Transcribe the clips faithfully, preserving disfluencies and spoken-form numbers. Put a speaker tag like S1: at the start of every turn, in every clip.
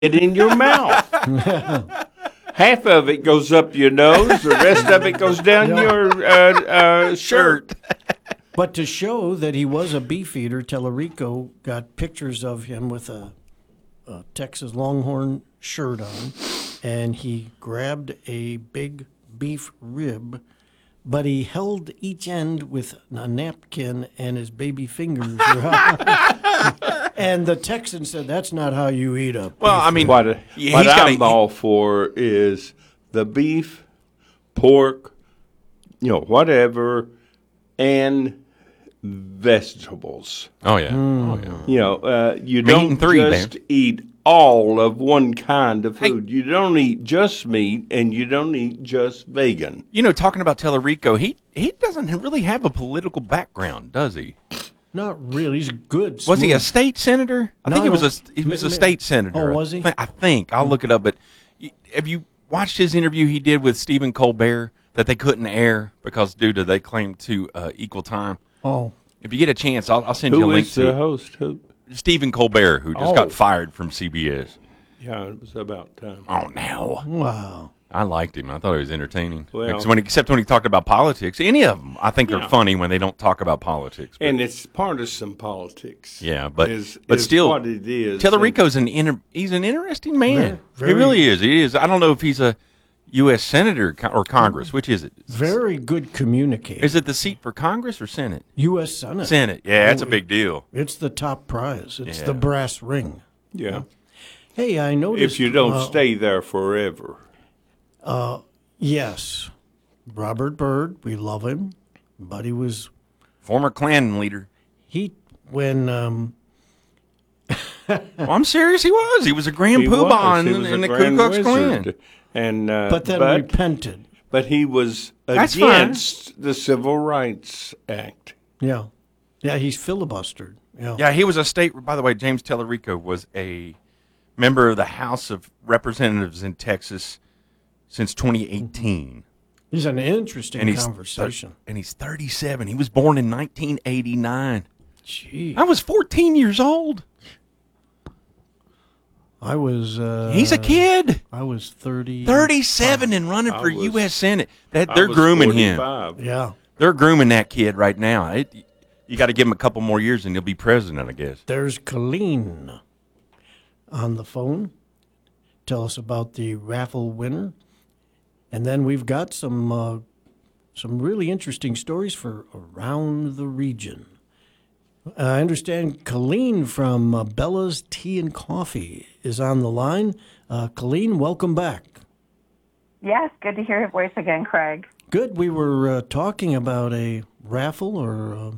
S1: it in your mouth. Half of it goes up your nose, the rest of it goes down
S2: Yeah.
S1: your uh, uh, shirt.
S2: But to show that he was a beef eater, Tellerico got pictures of him with a, a Texas Longhorn shirt on, and he grabbed a big beef rib, but he held each end with a napkin, and his baby fingers were out. And the Texan said, "That's not how you eat a beef
S3: Well, I mean,
S1: What,
S3: yeah,
S1: what
S3: he's gotta
S1: I'm all for is the beef, pork, you know, whatever, and vegetables.
S3: Oh yeah. Oh yeah.
S1: You know, uh, you
S3: Meat
S1: don't
S3: and three,
S1: just
S3: man.
S1: eat all of one kind of food. You don't eat just meat, and you don't eat just vegan.
S3: You know, talking about Tellerico, he he doesn't really have a political background, does he?
S2: Not really. He's good.
S3: Was he a
S2: smooth.
S3: state senator? I
S2: No,
S3: think he
S2: I
S3: was a
S2: don't-
S3: he was a
S2: Ma- ma-
S3: state senator.
S2: Oh, was he?
S3: I thi- I think I'll look it up. But y- have you watched his interview he did with Stephen Colbert that they couldn't air because due to they claimed to uh, equal time?
S2: Oh,
S3: If you get a chance, I'll, I'll send you a
S1: Who
S3: link
S1: is
S3: to
S1: the
S3: it.
S1: host? Who?
S3: Stephen Colbert, who just
S1: Oh.
S3: got fired from C B S.
S1: Yeah, it was about time.
S3: Oh no,
S2: wow.
S3: I liked him. I thought he was entertaining.
S1: Well-
S3: Except when, he, except when he talked about politics. Any of them, I think
S1: Yeah.
S3: they're funny when they don't talk about politics. But,
S1: And it's partisan politics.
S3: yeah, but
S1: is,
S3: but
S1: is
S3: still,
S1: what it is.
S3: Tellerico's an inter, he's an interesting man.
S2: Very-
S3: he really is. He is. I don't know if he's a U S senator co- or Congress. Which is it?
S2: Very good communicator.
S3: Is it the seat for Congress or Senate?
S2: U S Senate.
S3: Senate. Yeah, that's a
S2: Oh,
S3: big deal.
S2: It's the top prize. It's
S3: Yeah.
S2: the brass ring.
S1: Yeah.
S2: Hey, I noticed.
S1: If you don't
S2: uh,
S1: stay there forever.
S2: Yes. Robert Byrd, we love him, but he was
S3: Former Klan leader.
S2: he when um
S3: Well, I'm serious. He was. He was a grand
S1: He
S3: poobah
S1: was.
S3: in,
S1: He was
S3: in
S1: a
S3: the Ku
S1: grand
S3: Klux
S1: wizard.
S3: Klan.
S1: And, uh,
S2: but then
S1: but,
S2: repented.
S1: but he was
S3: That's fine.
S1: against the Civil Rights Act.
S2: Yeah. Yeah, he's filibustered. Yeah.
S3: Yeah, he was a state. By the way, James Tellerico was a member of the House of Representatives in Texas since twenty eighteen.
S2: He's an interesting
S3: And he's
S2: conversation.
S3: and he's thirty-seven. He was born in nineteen eighty-nine.
S2: Gee.
S3: I was fourteen years old.
S2: I was uh
S3: He's a kid.
S2: I was thirty.
S3: thirty-seven and running
S1: I
S3: for
S1: was-
S3: U S Senate. That
S1: I
S3: they're
S1: was
S3: grooming him.
S1: forty-five.
S2: Yeah.
S3: They're grooming that kid right now. It, you got to give him a couple more years and he'll be president, I guess.
S2: There's Colleen on the phone. Tell us about the raffle winner. And then we've got some uh, some really interesting stories for around the region. I understand Colleen from uh, Bella's Tea and Coffee is on the line. Uh, Colleen, welcome back.
S4: Yes, good to hear your voice again, Craig.
S2: Good. We were uh, talking about a raffle or uh,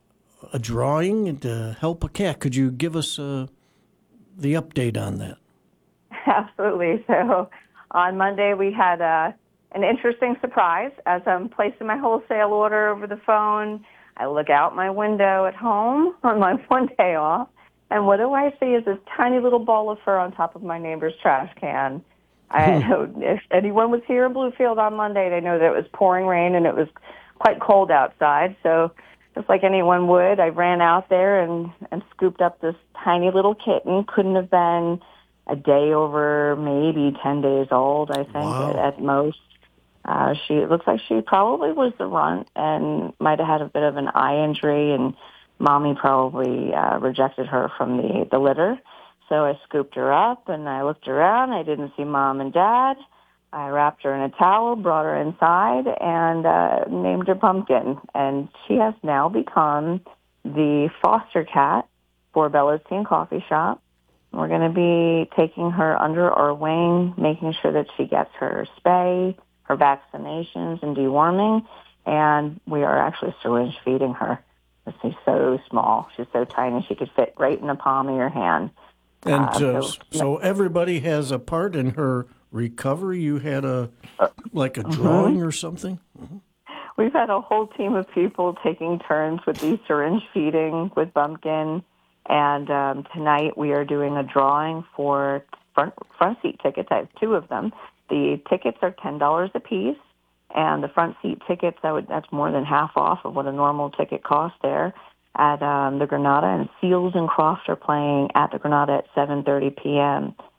S2: a drawing to help a cat. Could you give us uh, the update on that?
S4: Absolutely. So on Monday, we had uh, an interesting surprise. As I'm placing my wholesale order over the phone, I look out my window at home on my one day off, and what do I see is this tiny little ball of fur on top of my neighbor's trash can. I, if anyone was here in Bluefield on Monday, they know that it was pouring rain and it was quite cold outside. So just like anyone would, I ran out there and, and scooped up this tiny little kitten. Couldn't have been a day over, maybe ten days old, I think,
S2: Wow.
S4: at, at most. Uh, she it looks like she probably was the runt and might have had a bit of an eye injury, and Mommy probably uh, rejected her from the, the litter. So I scooped her up, and I looked around. I didn't see Mom and Dad. I wrapped her in a towel, brought her inside, and uh, named her Pumpkin. And she has now become the foster cat for Bella's Tea and Coffee Shop. We're going to be taking her under our wing, making sure that she gets her spay, her vaccinations, and deworming. And we are actually syringe feeding her. She's so small. She's so tiny. She could fit right in the palm of your hand.
S2: And
S4: Uh,
S2: uh,
S4: so-
S2: so everybody has a part in her recovery. You had a like a drawing or something.
S4: We've had a whole team of people taking turns with the syringe feeding with Bumpkin. And um, tonight we are doing a drawing for front, front seat tickets. I have two of them. The tickets are ten dollars a piece. And the front seat tickets, that would, that's more than half off of what a normal ticket costs there at um, the Granada. And Seals and Croft are playing at the Granada at seven thirty p.m.